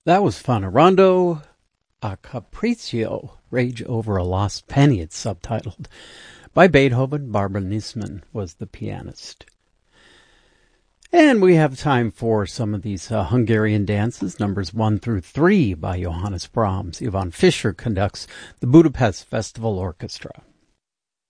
That was Rondo a Capriccio, Rage Over a Lost Penny, it's subtitled. By Beethoven. Barbara Niesman was the pianist. And we have time for some of these Hungarian dances, numbers 1 through 3 by Johannes Brahms. Ivan Fischer conducts the Budapest Festival Orchestra.